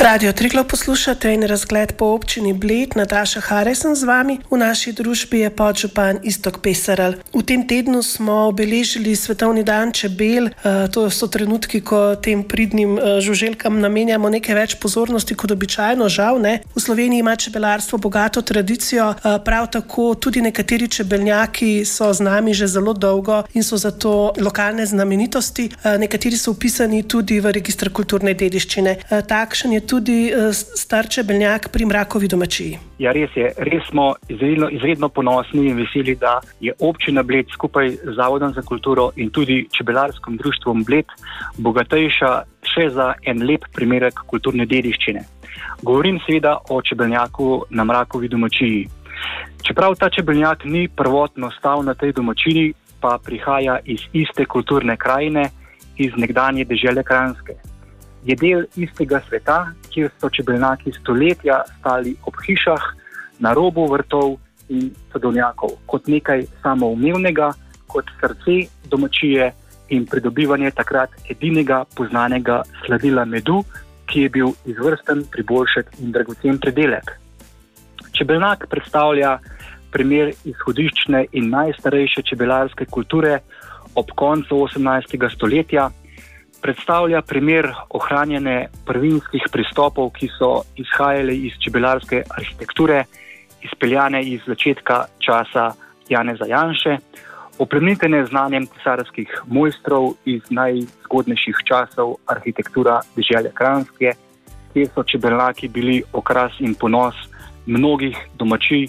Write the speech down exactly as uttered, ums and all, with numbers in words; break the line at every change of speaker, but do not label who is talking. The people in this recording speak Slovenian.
Radio Triglav poslušate in razgled po občini Bled. Nataša Hare sem z vami. V naši družbi je podžupan Iztok Pesarel. V tem tednu smo obeležili Svetovni dan čebel. To so trenutki, ko tem pridnim žuželkam namenjamo nekaj več pozornosti kot običajno. Žal, ne. V Sloveniji ima čebelarstvo bogato tradicijo. Prav tako tudi nekateri čebeljaki so z nami že zelo dolgo in so zato lokalne znamenitosti. Nekateri so vpisani tudi v register kulturne dediščine. Takšen je tudi star čebeljak pri Mrakovi domačiji.
Ja, res je. Res smo izredno, izredno ponosni in veseli, da je občina Bled skupaj z Zavodom za kulturo in tudi čebelarskim društvom Bled bogatejša še za en lep primerek kulturne dediščine. Govorim seveda o čebeljaku na Mrakovi domačiji. Čeprav ta čebeljak ni prvotno stal na tej domačiji, pa prihaja iz iste kulturne krajine, iz nekdanje dežele Kranjske. Je del istega sveta, kjer so čebeljaki stoletja stali ob hišah, na robu vrtov in sadovnjakov, kot nekaj samoumevnega, kot srce domačije in pridobivanje takrat edinega poznanega sladila medu, ki je bil izvrsten priboljšek in dragocen pridelek. Čebeljak predstavlja primer izhodiščne in najstarejše čebelarske kulture ob koncu osemnajstega stoletja, predstavlja primer ohranjene prvinskih pristopov, ki so izhajali iz čebelarske arhitekture, izpeljane iz začetka časa Janeza Janše, oplemenitene znanjem tesarskih mojstrov iz najzgodnejših časov arhitektura dežele Kranjske, kjer so čebeljaki bili okras in ponos mnogih domačij